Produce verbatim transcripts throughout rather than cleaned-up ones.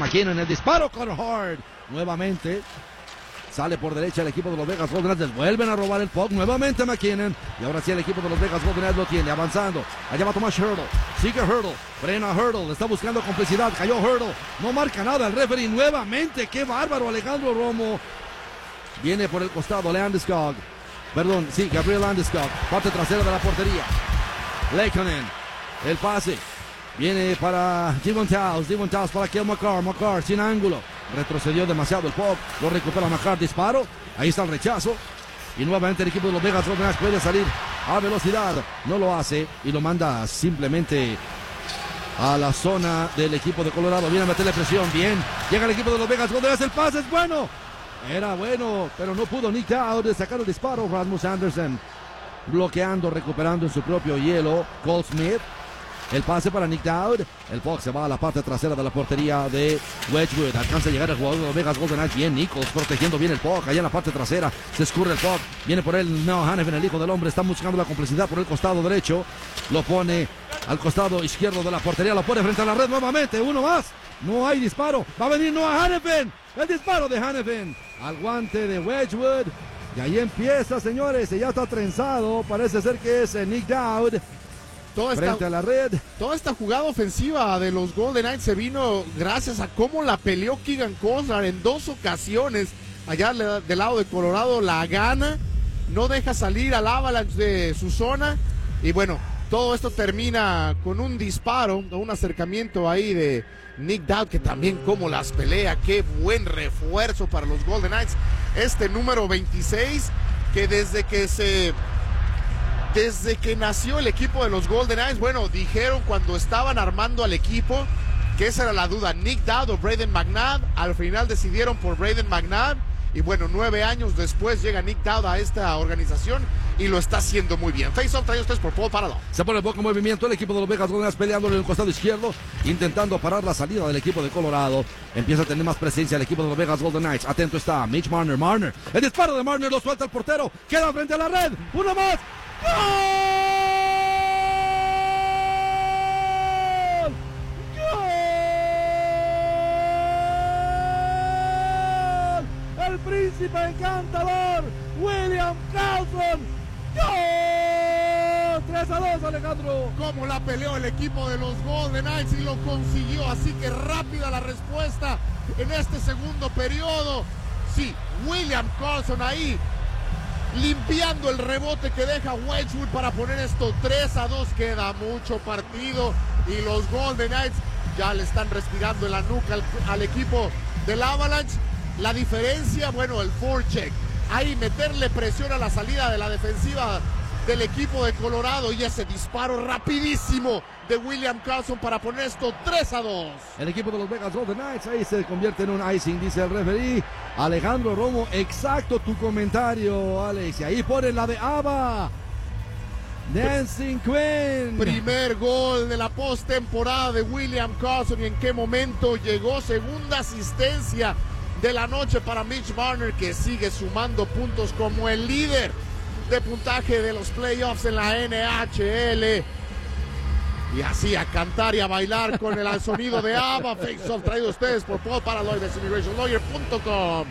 McKinnon, el disparo con Hard. Nuevamente sale por derecha el equipo de los Vegas Golden Knights. Vuelven a robar el puck. Nuevamente McKinnon. Y ahora sí el equipo de los Vegas Golden Knights lo tiene. Avanzando. Allá va Tomás Hurdle. Sigue Hurdle. Frena Hurdle. Está buscando complicidad. Cayó Hurdle. No marca nada el referee. Nuevamente. Qué bárbaro Alejandro Romo. Viene por el costado Landeskog. Perdón. Sí, Gabriel Landeskog. Parte trasera de la portería. Leikkonen. El pase. Viene para Devon Towns. Devon Towns para Cale Makar. Makar sin ángulo. Retrocedió demasiado el puck. Lo recupera Makar. Disparo. Ahí está el rechazo. Y nuevamente el equipo de los Vegas Golden Knights puede salir a velocidad. No lo hace. Y lo manda simplemente a la zona del equipo de Colorado. Viene a meterle presión. Bien. Llega el equipo de los Vegas Golden Knights. El pase es bueno. Era bueno. Pero no pudo Nick Dowd de sacar el disparo. Rasmus Andersson bloqueando, recuperando en su propio hielo. Cole Smith. El pase para Nick Dowd. El puck se va a la parte trasera de la portería de Wedgwood. Alcanza a llegar el jugador de los Vegas Golden Knights. Bien Nichols protegiendo bien el puck. Allá en la parte trasera se escurre el puck. Viene por él Noah Hannafin, el hijo del hombre. Está buscando la complicidad por el costado derecho. Lo pone al costado izquierdo de la portería. Lo pone frente a la red nuevamente. Uno más. No hay disparo. Va a venir Noah Hannafin. El disparo de Hannafin al guante de Wedgwood. Y ahí empieza, señores. Y ya está trenzado. Parece ser que es Nick Dowd. Toda frente esta, a la red. Toda esta jugada ofensiva de los Golden Knights se vino gracias a cómo la peleó Keegan Kolesar en dos ocasiones. Allá del lado de Colorado la gana, no deja salir al Avalanche de su zona. Y bueno, todo esto termina con un disparo, un acercamiento ahí de Nick Dowd, que también como las pelea. Qué buen refuerzo para los Golden Knights. Este número veintiséis, que desde que se... Desde que nació el equipo de los Golden Knights, bueno, dijeron cuando estaban armando al equipo que esa era la duda, Nick Dowd o Brayden McNabb. Al final decidieron por Brayden McNabb. Y bueno, nueve años después llega Nick Dowd a esta organización y lo está haciendo muy bien. Face-off trae ustedes por Paul Parado. Se pone el poco movimiento el equipo de los Vegas Golden Knights peleándole en el costado izquierdo, intentando parar la salida del equipo de Colorado. Empieza a tener más presencia el equipo de los Vegas Golden Knights. Atento está Mitch Marner. Marner. El disparo de Marner lo suelta el portero. Queda frente a la red. Uno más. ¡Gol! ¡Gol! El príncipe encantador, William Karlsson. ¡Gol! tres a dos, Alejandro. Cómo la peleó el equipo de los Golden Knights y lo consiguió. Así que rápida la respuesta en este segundo periodo. Sí, William Karlsson ahí limpiando el rebote que deja Wedgwood para poner esto tres a dos. Queda mucho partido y los Golden Knights ya le están respirando en la nuca al, al equipo del Avalanche. La diferencia, bueno, el forecheck. Ahí meterle presión a la salida de la defensiva del equipo de Colorado y ese disparo rapidísimo de William Karlsson para poner esto tres a dos. El equipo de los Vegas Golden Knights ahí se convierte en un icing, dice el referee. Alejandro Romo, exacto tu comentario, Alex. Y ahí pone la de Ava. Dancing Queen. Primer gol de la postemporada de William Karlsson. Y en qué momento llegó. Segunda asistencia de la noche para Mitch Marner, que sigue sumando puntos como el líder de puntaje de los playoffs en la N H L. Y así a cantar y a bailar con el sonido de Ava. Face-off traído a ustedes por Paul Paraloy de immigration lawyer punto com.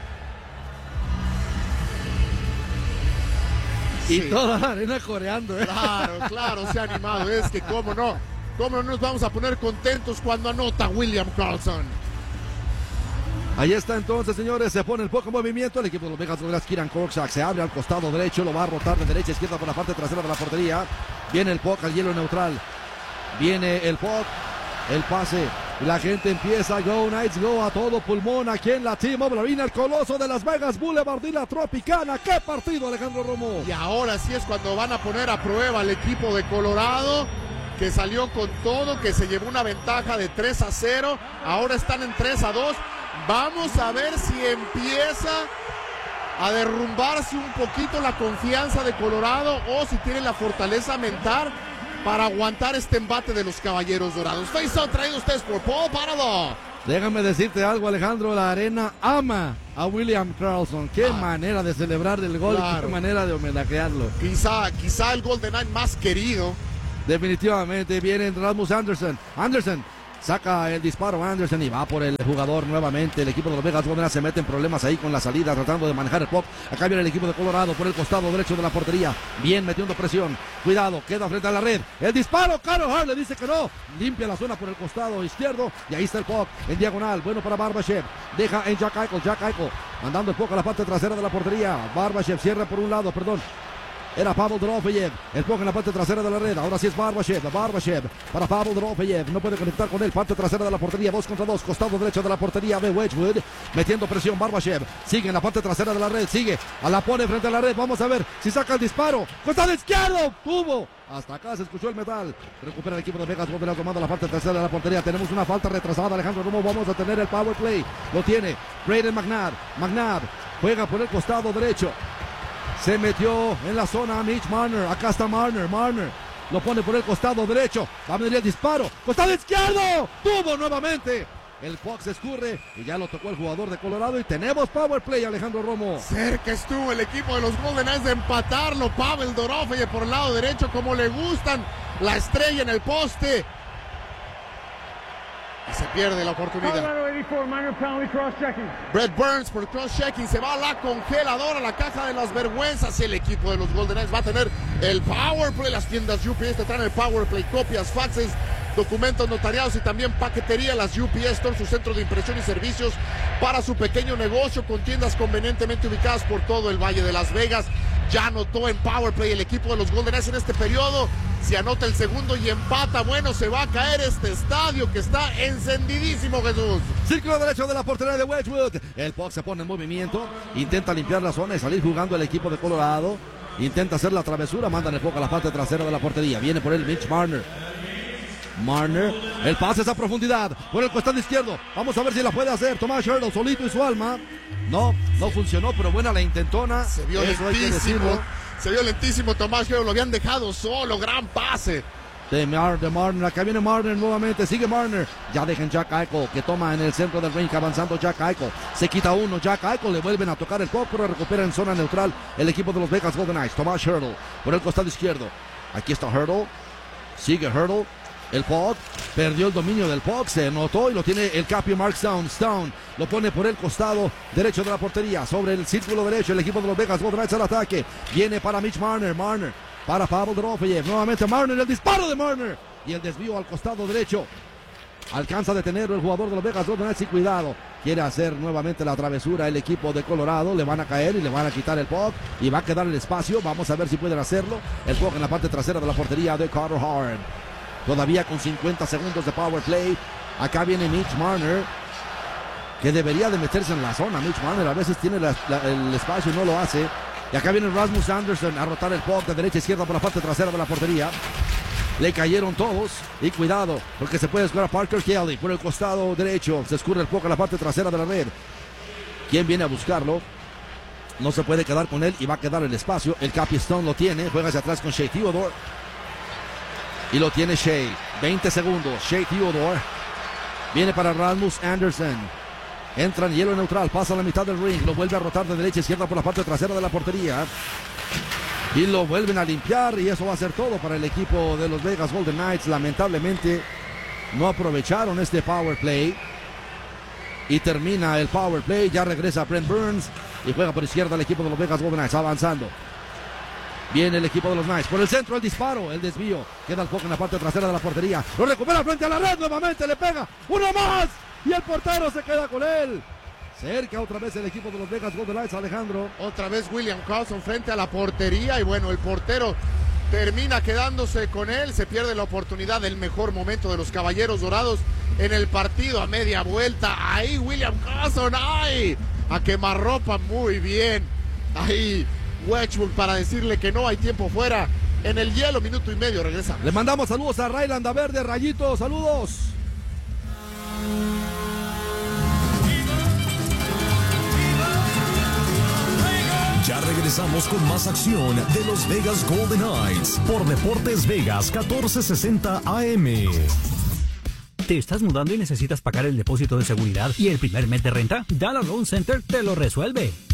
Y sí, toda la arena coreando, ¿eh? Claro, claro, se ha animado. Es que cómo no, cómo no nos vamos a poner contentos cuando anota William Karlsson. Ahí está entonces, señores, se pone el poco movimiento. El equipo de los Vegas Golden Knights, Kieran Korczak, se abre al costado derecho, lo va a rotar de derecha a izquierda por la parte trasera de la portería. Viene el puck al hielo neutral. Viene el puck, el pase. La gente empieza, go Knights, go a todo pulmón aquí en la T-Mobile Arena, el coloso de Las Vegas Boulevard y la Tropicana. ¡Qué partido, Alejandro Romo! Y ahora sí es cuando van a poner a prueba al equipo de Colorado, que salió con todo, que se llevó una ventaja de tres a cero. Ahora están en tres a dos. Vamos a ver si empieza a derrumbarse un poquito la confianza de Colorado o si tiene la fortaleza mental para aguantar este embate de los Caballeros Dorados. Face-off traído ustedes por Paul Parado. Déjame decirte algo, Alejandro, la arena ama a William Karlsson. Qué ah, manera de celebrar el gol, claro, qué manera de homenajearlo. Quizá, quizá el Golden Knight más querido. Definitivamente viene Rasmus Andersson. Andersson Saca el disparo Anderson y va por el jugador nuevamente. El equipo de los Vegas Golden Knights se mete en problemas ahí con la salida, tratando de manejar el puck. Acá viene el equipo de Colorado por el costado derecho de la portería. Bien metiendo presión. Cuidado, queda frente a la red. El disparo, Carter Hart le dice que no. Limpia la zona por el costado izquierdo. Y ahí está el puck en diagonal. Bueno para Barbashev. Deja en Jack Eichel. Jack Eichel mandando el puck a la parte trasera de la portería. Barbashev cierra por un lado, perdón. Era Pavel Dorofeyev, el puck en la parte trasera de la red, ahora sí es Barbashev, Barbashev para Pavel Dorofeyev, no puede conectar con él, parte trasera de la portería, dos contra dos, costado derecho de la portería de Wedgwood, metiendo presión Barbashev, sigue en la parte trasera de la red, sigue, a la pone frente a la red, vamos a ver si saca el disparo, costado izquierdo, tuvo, hasta acá se escuchó el metal, recupera el equipo de Vegas, volverá tomando la parte trasera de la portería, tenemos una falta retrasada, Alejandro Romo, vamos a tener el power play, lo tiene, Brayden McNabb, McNabb, juega por el costado derecho, se metió en la zona Mitch Marner. Acá está Marner. Marner lo pone por el costado derecho. Va a venir el disparo. Costado izquierdo. Tuvo nuevamente. El puck se escurre y ya lo tocó el jugador de Colorado. Y tenemos power play, Alejandro Romo. Cerca estuvo el equipo de los Golden Knights de empatarlo. Pavel Dorofeyev por el lado derecho, como le gustan. La estrella en el poste. Y se pierde la oportunidad. Brett Burns por cross-checking. Se va a la congeladora, la caja de las vergüenzas. El equipo de los Golden Knights va a tener el power play. Las tiendas U P S te traen el power play. Copias, faxes, documentos notariados y también paquetería. Las U P S Store, su centro de impresión y servicios para su pequeño negocio, con tiendas convenientemente ubicadas por todo el Valle de Las Vegas. Ya anotó en power play el equipo de los Golden Knights en este periodo. Si anota el segundo y empata, bueno, se va a caer este estadio que está encendidísimo, Jesús. Círculo derecho de la portería de Wedgwood. El puck se pone en movimiento. Intenta limpiar la zona y salir jugando el equipo de Colorado. Intenta hacer la travesura. Mandan el puck a la parte trasera de la portería. Viene por él Mitch Marner. Marner. El pase es a profundidad. Por el costado izquierdo. Vamos a ver si la puede hacer. Tomás Hertl solito y su alma. No, no funcionó, pero buena la intentona. Se vio Eso lentísimo. Se vio lentísimo Tomás Hertl. Lo habían dejado solo. Gran pase. De, Mar, de Marner, acá viene Marner nuevamente, sigue Marner, ya dejan Jack Eichel, que toma en el centro del ring, avanzando Jack Eichel, se quita uno, Jack Eichel, le vuelven a tocar el puck, pero recupera en zona neutral el equipo de los Vegas Golden Knights. Tomás Hertl, por el costado izquierdo, aquí está Hertl, sigue Hertl, el puck, perdió el dominio del puck, se notó y lo tiene el capio Mark Stone, Stone, lo pone por el costado derecho de la portería, sobre el círculo derecho, el equipo de los Vegas Golden Knights al ataque, viene para Mitch Marner, Marner, para Pavel Dorofeyev, nuevamente Marner, el disparo de Marner y el desvío al costado derecho. Alcanza a detenerlo el jugador de los Vegas Golden Knights y cuidado. Quiere hacer nuevamente la travesura el equipo de Colorado. Le van a caer y le van a quitar el puck y va a quedar el espacio. Vamos a ver si pueden hacerlo. El puck en la parte trasera de la portería de Carter Hart. Todavía con cincuenta segundos de power play. Acá viene Mitch Marner, que debería de meterse en la zona. Mitch Marner a veces tiene la, la, el espacio y no lo hace. Y acá viene Rasmus Anderson a rotar el puck de derecha a izquierda por la parte trasera de la portería. Le cayeron todos. Y cuidado, porque se puede escurar a Parker Kelly por el costado derecho. Se escurre el puck a la parte trasera de la red. ¿Quién viene a buscarlo? No se puede quedar con él y va a quedar el espacio. El Capi Stone lo tiene. Juega hacia atrás con Shea Theodore. Y lo tiene Shea. veinte segundos. Shea Theodore. Viene para Rasmus Anderson. Entra en hielo neutral, pasa a la mitad del ring, lo vuelve a rotar de derecha a izquierda por la parte trasera de la portería. Y lo vuelven a limpiar y eso va a ser todo para el equipo de los Vegas Golden Knights. Lamentablemente no aprovecharon este power play. Y termina el power play, ya regresa Brent Burns y juega por izquierda el equipo de los Vegas Golden Knights, avanzando. Viene el equipo de los Knights, por el centro el disparo, el desvío, queda el puck en la parte trasera de la portería. Lo recupera frente a la red, nuevamente le pega, uno más. Y el portero se queda con él. Cerca otra vez el equipo de los Vegas Golden Knights, Alejandro. Otra vez William Karlsson frente a la portería. Y bueno, el portero termina quedándose con él. Se pierde la oportunidad del mejor momento de los Caballeros Dorados en el partido a media vuelta. Ahí William Karlsson, ¡ay! A quemarropa muy bien. Ahí Wedgwood para decirle que no hay tiempo fuera. En el hielo, minuto y medio, regresa. Le mandamos saludos a Rayland Verde, Rayito, saludos. Ya regresamos con más acción de los Vegas Golden Knights por Deportes Vegas catorce sesenta A M. ¿Te estás mudando y necesitas pagar el depósito de seguridad y el primer mes de renta? Dallas Loan Center te lo resuelve.